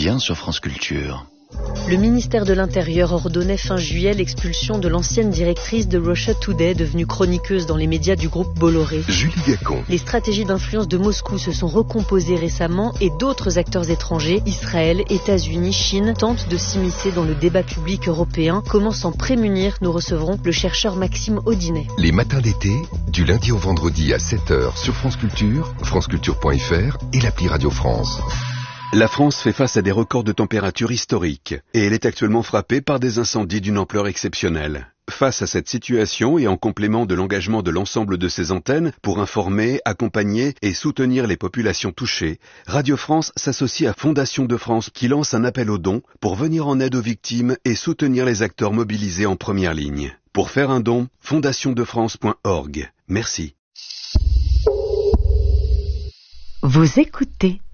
bien sur France Culture. Le ministère de l'Intérieur ordonnait fin juillet l'expulsion de l'ancienne directrice de Russia Today, devenue chroniqueuse dans les médias du groupe Bolloré. Julie Gacon. Les stratégies d'influence de Moscou se sont recomposées récemment et d'autres acteurs étrangers, Israël, États-Unis, Chine, tentent de s'immiscer dans le débat public européen. Comment s'en prémunir? Nous recevrons le chercheur Maxime Audinet. Les matins d'été, du lundi au vendredi à 7h sur France Culture, franceculture.fr et l'appli Radio France. La France fait face à des records de température historiques et elle est actuellement frappée par des incendies d'une ampleur exceptionnelle. Face à cette situation et en complément de l'engagement de l'ensemble de ses antennes pour informer, accompagner et soutenir les populations touchées, Radio France s'associe à Fondation de France qui lance un appel aux dons pour venir en aide aux victimes et soutenir les acteurs mobilisés en première ligne. Pour faire un don, fondationdefrance.org. Merci. Vous écoutez